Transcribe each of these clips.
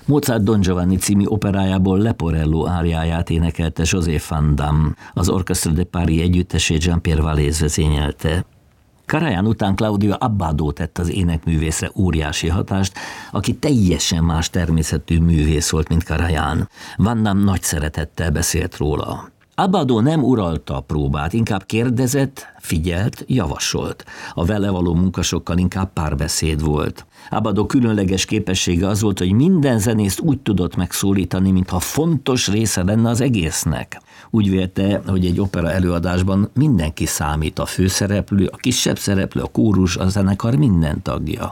Mozart Don Giovanni című operájából Leporello áriáját énekelte José Van Damme, az Orchestre de Paris együttesét Jean-Pierre Vallès vezényelte. Karajan után Claudio Abbado tett az énekművészre óriási hatást, aki teljesen más természetű művész volt, mint Karajan. Van Damme nagy szeretettel beszélt róla. Abbado nem uralta a próbát, inkább kérdezett, figyelt, javasolt. A vele való munkasokkal inkább párbeszéd volt. Abbado különleges képessége az volt, hogy minden zenészt úgy tudott megszólítani, mintha fontos része lenne az egésznek. Úgy vélte, hogy egy opera előadásban mindenki számít, a főszereplő, a kisebb szereplő, a kórus, a zenekar minden tagja.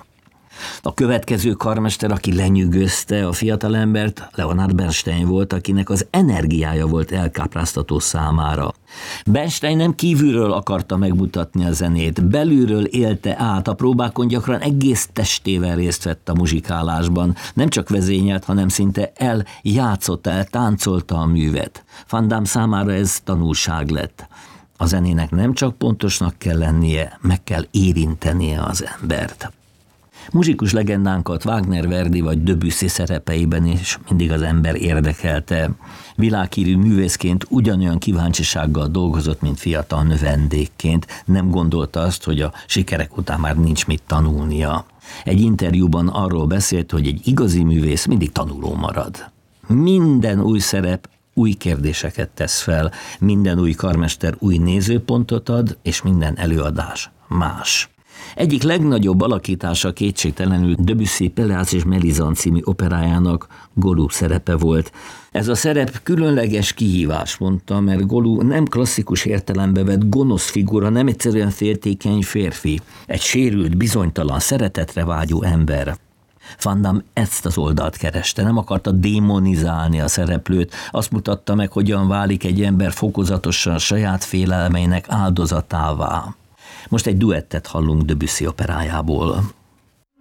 A következő karmester, aki lenyűgözte a fiatalembert, Leonard Bernstein volt, akinek az energiája volt elkápráztató számára. Bernstein nem kívülről akarta megmutatni a zenét, belülről élte át, a próbákon gyakran egész testével részt vett a muzsikálásban, nem csak vezényelt, hanem szinte eljátszotta, eltáncolta a művet. Van Damme számára ez tanulság lett. A zenének nem csak pontosnak kell lennie, meg kell érintenie az embert. Muzsikus legendánkat Wagner, Verdi vagy Debussy szerepeiben is mindig az ember érdekelte. Világhírű művészként ugyanolyan kíváncsisággal dolgozott, mint fiatal növendékként. Nem gondolta azt, hogy a sikerek után már nincs mit tanulnia. Egy interjúban arról beszélt, hogy egy igazi művész mindig tanuló marad. Minden új szerep új kérdéseket tesz fel, minden új karmester új nézőpontot ad, és minden előadás más. Egyik legnagyobb alakítása kétségtelenül Debussy Péléas és Mélisande című operájának Golub szerepe volt. Ez a szerep különleges kihívás, mondta, mert Golub nem klasszikus értelembe vett gonosz figura, nem egyszerűen féltékeny férfi, egy sérült, bizonytalan, szeretetre vágyó ember. Van Damme ezt az oldalt kereste, nem akarta démonizálni a szereplőt, azt mutatta meg, hogyan válik egy ember fokozatosan a saját félelmeinek áldozatává. Most egy duettet hallunk Debussy operájából.